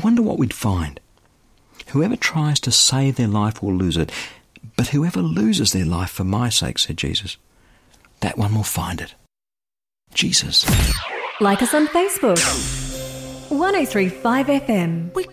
wonder what we'd find. Whoever tries to save their life will lose it, but whoever loses their life for my sake, said Jesus, that one will find it. Jesus. Like us on Facebook. 1035 FM.